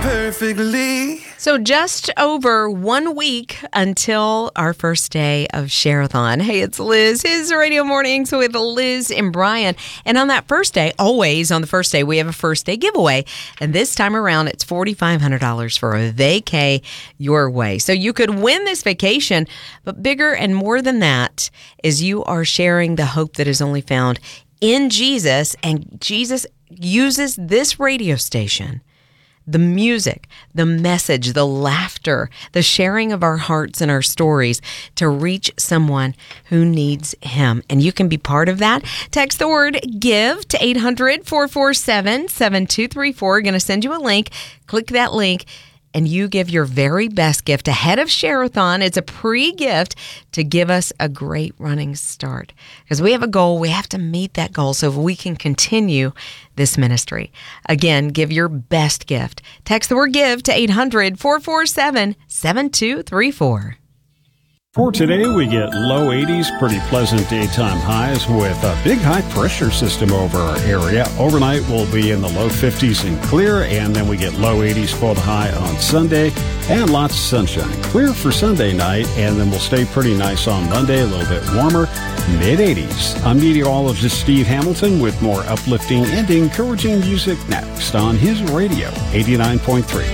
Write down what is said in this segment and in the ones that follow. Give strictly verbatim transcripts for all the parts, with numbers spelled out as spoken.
perfectly. So just over one week until our first day of Share-a-thon. Hey, it's Liz, His Radio Mornings with Liz and Brian. And on that first day, always on the first day, we have a first day giveaway. And this time around, it's four thousand five hundred dollars for a vacay your way. So you could win this vacation, but bigger and more than that is you are sharing the hope that is only found in Jesus. And Jesus uses this radio station, the music, the message, the laughter, the sharing of our hearts and our stories to reach someone who needs him. And you can be part of that. Text the word GIVE to eight hundred, four four seven, seven two three four. We're going to send you a link. Click that link and you give your very best gift ahead of Share-a-thon. It's a pre-gift to give us a great running start. Because we have a goal. We have to meet that goal so we can continue this ministry. Again, give your best gift. Text the word GIVE to eight hundred, four four seven, seven two three four. For today, we get low eighties, pretty pleasant daytime highs with a big high-pressure system over our area. Overnight, we'll be in the low fifties and clear, and then we get low eighties for the high on Sunday, and lots of sunshine. Clear for Sunday night, and then we'll stay pretty nice on Monday, a little bit warmer, mid eighties. I'm meteorologist Steve Hamilton with more uplifting and encouraging music next on His Radio, eighty-nine point three.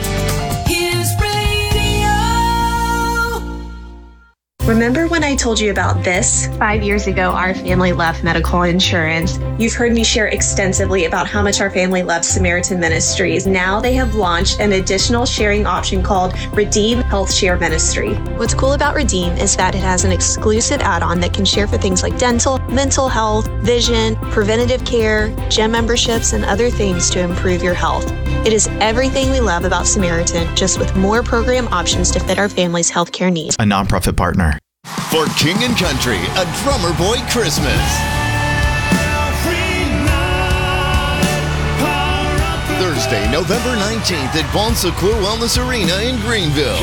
Remember when I told you about this? Five years ago, our family left medical insurance. You've heard me share extensively about how much our family loves Samaritan Ministries. Now they have launched an additional sharing option called Redeem Health Share Ministry. What's cool about Redeem is that it has an exclusive add-on that can share for things like dental, mental health, vision, preventative care, gym memberships, and other things to improve your health. It is everything we love about Samaritan, just with more program options to fit our family's healthcare needs. A nonprofit partner. For King and Country, a Drummer Boy Christmas. Thursday, November nineteenth at Bon Secours Wellness Arena in Greenville.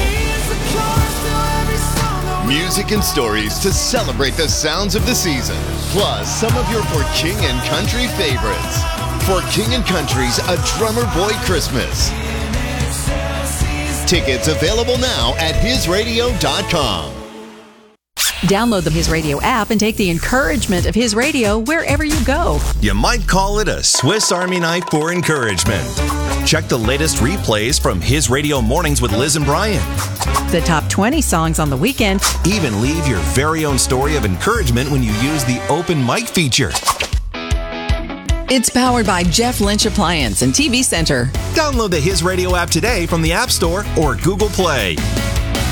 Music and stories to celebrate the sounds of the season, plus some of your For King and Country favorites. For King and Country's A Drummer Boy Christmas. Tickets available now at his radio dot com. Download the His Radio app and take the encouragement of His Radio wherever you go. You might call it a Swiss Army knife for encouragement. Check the latest replays from His Radio Mornings with Liz and Brian. The top twenty songs on the weekend. Even leave your very own story of encouragement when you use the open mic feature. It's powered by Jeff Lynch Appliance and T V Center. Download the His Radio app today from the App Store or Google Play.